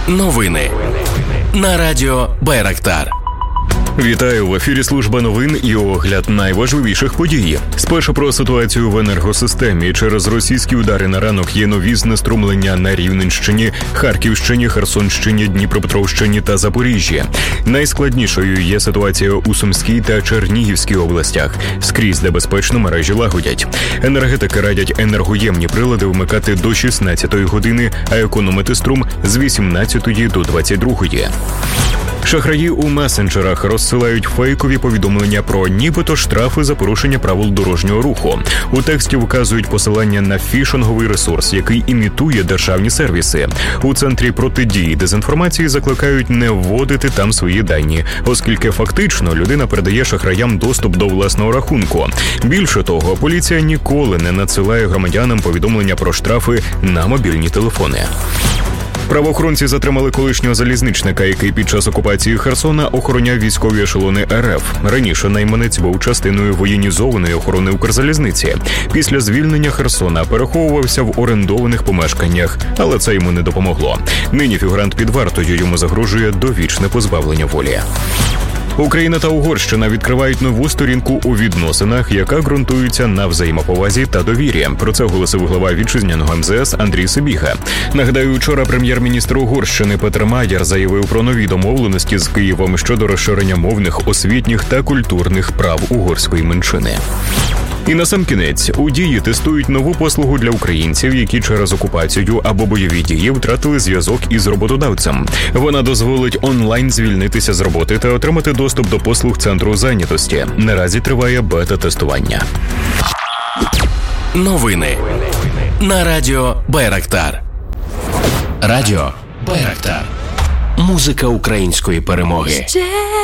Новини на радіо Байрактар. Вітаю, в ефірі служба новин і огляд найважливіших подій. Спершу про ситуацію в енергосистемі. Через російські удари на ранок є нові знеструмлення на Рівненщині, Харківщині, Херсонщині, Дніпропетровщині та Запоріжжі. Найскладнішою є ситуація у Сумській та Чернігівській областях. Скрізь небезпечно мережі лагодять. Енергетики радять енергоємні прилади вмикати до 16-ї години, а економити струм з 18-ї до 22-ї. Шахраї у месенджерах розсилають фейкові повідомлення про нібито штрафи за порушення правил дорожнього руху. У тексті вказують посилання на фішинговий ресурс, який імітує державні сервіси. У Центрі протидії дезінформації закликають не вводити там свої дані, оскільки фактично людина передає шахраям доступ до власного рахунку. Більше того, поліція ніколи не надсилає громадянам повідомлення про штрафи на мобільні телефони. Правоохоронці затримали колишнього залізничника, який під час окупації Херсона охороняв військові ешелони РФ. Раніше найманець був частиною воєнізованої охорони Укрзалізниці. Після звільнення Херсона переховувався в орендованих помешканнях, але це йому не допомогло. Нині фігурант під вартою, йому загрожує довічне позбавлення волі. Україна та Угорщина відкривають нову сторінку у відносинах, яка ґрунтується на взаємоповазі та довірі. Про це оголосив глава вітчизняного МЗС Андрій Сибіга. Нагадаю, вчора прем'єр-міністр Угорщини Петр Мадяр заявив про нові домовленості з Києвом щодо розширення мовних, освітніх та культурних прав угорської меншини. І насамкінець, у Дії тестують нову послугу для українців, які через окупацію або бойові дії втратили зв'язок із роботодавцем. Вона дозволить онлайн звільнитися з роботи та отримати доступ до послуг центру зайнятості. Наразі триває бета-тестування. Новини на радіо Байрактар. Радіо Байрактар. Музика української перемоги.